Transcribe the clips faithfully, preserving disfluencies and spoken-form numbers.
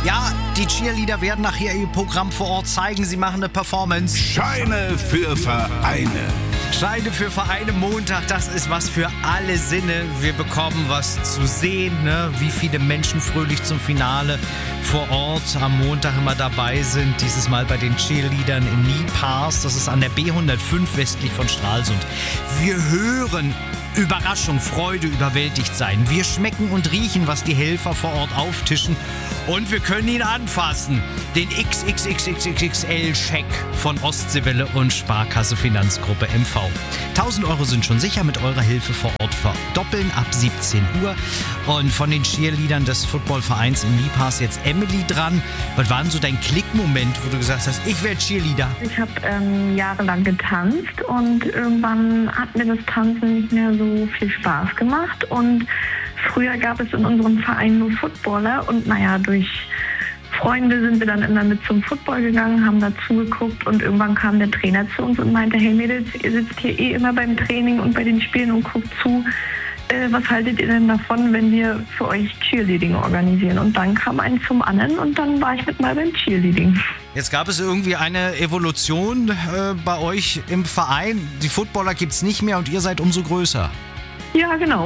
Ja, die Cheerleader werden nachher ihr Programm vor Ort zeigen. Sie machen eine Performance. Scheine für Vereine. Scheine für Vereine Montag, das ist was für alle Sinne. Wir bekommen was zu sehen, ne? Wie viele Menschen fröhlich zum Finale vor Ort am Montag immer dabei sind. Dieses Mal bei den Cheerleadern in Niepars. Das ist an der B hundertfünf westlich von Stralsund. Wir hören Überraschung, Freude, überwältigt sein. Wir schmecken und riechen, was die Helfer vor Ort auftischen. Und wir können ihn anfassen. Den X X X X X L-Scheck von Ostseewelle und Sparkasse Finanzgruppe M V. tausend Euro sind schon sicher mit eurer Hilfe vor Ort verdoppeln ab siebzehn Uhr. Und von den Cheerleadern des Footballvereins in Niepars jetzt Emily dran. Was war denn so dein Klickmoment, wo du gesagt hast, ich werde Cheerleader? Ich habe ähm, jahrelang getanzt und irgendwann hat mir das Tanzen nicht mehr so viel Spaß gemacht. Und früher gab es in unserem Verein nur Footballer und naja, durch Freunde sind wir dann immer mit zum Football gegangen, haben dazu geguckt und irgendwann kam der Trainer zu uns und meinte, hey Mädels, ihr sitzt hier eh immer beim Training und bei den Spielen und guckt zu. Äh, was haltet ihr denn davon, wenn wir für euch Cheerleading organisieren? Und dann kam eins zum anderen und dann war ich mit mal beim Cheerleading. Jetzt gab es irgendwie eine Evolution äh, bei euch im Verein. Die Footballer gibt es nicht mehr und ihr seid umso größer. Ja, genau.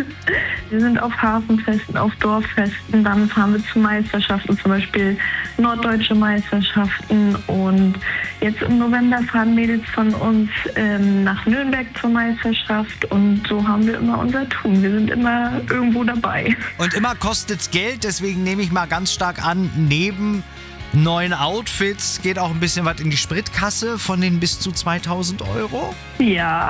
Wir sind auf Hafenfesten, auf Dorffesten, dann fahren wir zu Meisterschaften, zum Beispiel norddeutsche Meisterschaften. Und jetzt im November fahren Mädels von uns ähm, nach Nürnberg zur Meisterschaft. Und so haben wir immer unser Tun. Wir sind immer irgendwo dabei. Und immer kostet's Geld, deswegen nehme ich mal ganz stark an, neben neuen Outfits geht auch ein bisschen was in die Spritkasse von den bis zu zweitausend Euro? Ja,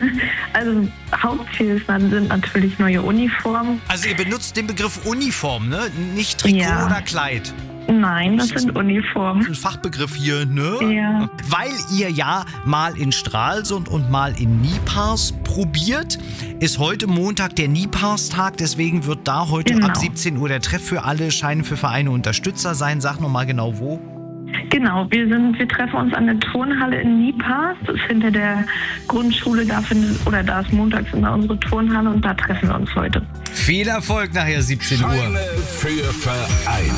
also Hauptziel sind natürlich neue Uniformen. Also ihr benutzt den Begriff Uniform, ne? Nicht Trikot Ja. oder Kleid. Nein, das sind Uniformen. Ein Fachbegriff hier, ne? Ja. Weil ihr ja mal in Stralsund und mal in Niepars probiert, ist heute Montag der Niepars-Tag. Deswegen wird da heute Genau. ab siebzehn Uhr der Treff für alle Scheine für Vereine Unterstützer sein. Sag nochmal genau wo. Genau, wir sind, wir treffen uns an der Turnhalle in Niepars. Das ist hinter der Grundschule, da findet, oder da ist montags immer unsere Turnhalle und da treffen wir uns heute. Viel Erfolg nachher siebzehn Uhr. Scheine für Vereine.